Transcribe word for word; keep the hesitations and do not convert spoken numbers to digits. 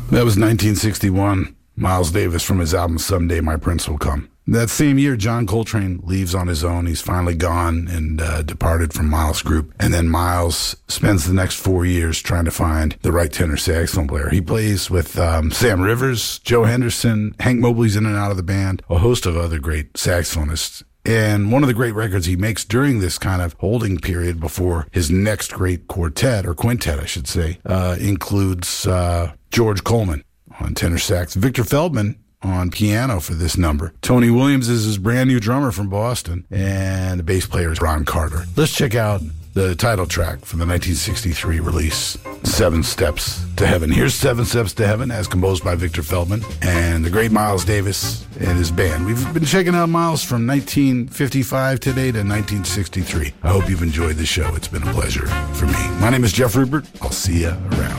That was nineteen sixty-one. Miles Davis from his album Someday My Prince Will Come. That same year, John Coltrane leaves on his own. He's finally gone and uh, departed from Miles' group. And then Miles spends the next four years trying to find the right tenor saxophone player. He plays with um, Sam Rivers, Joe Henderson, Hank Mobley's in and out of the band, a host of other great saxophonists. And one of the great records he makes during this kind of holding period before his next great quartet, or quintet, I should say, uh, includes uh, George Coleman on tenor sax, Victor Feldman on piano for this number. Tony Williams is his brand new drummer from Boston, and the bass player is Ron Carter. Let's check out the title track from the nineteen sixty-three release, Seven Steps to Heaven. Here's Seven Steps to Heaven, as composed by Victor Feldman and the great Miles Davis and his band. We've been checking out Miles from nineteen fifty-five today to nineteen sixty-three. I hope you've enjoyed the show. It's been a pleasure for me. My name is Jeff Rupert. I'll see you around.